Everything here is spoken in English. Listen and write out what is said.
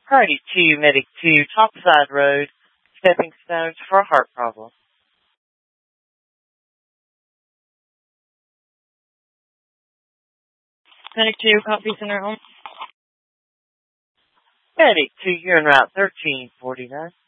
Priority 2, Medic 2, Topside Road, stepping stones for a heart problem. Medic 2, copy center home. Medic 2, you're en route 1349.